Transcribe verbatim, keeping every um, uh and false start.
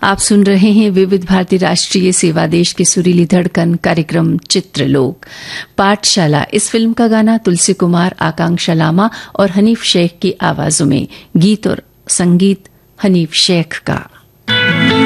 आप सुन रहे हैं विविध भारती राष्ट्रीय सेवा देश की सुरीली धड़कन कार्यक्रम चित्रलोक। पाठशाला इस फिल्म का गाना तुलसी कुमार, आकांक्षा लामा और हनीफ शेख की आवाजों में। गीत और संगीत हनीफ शेख का।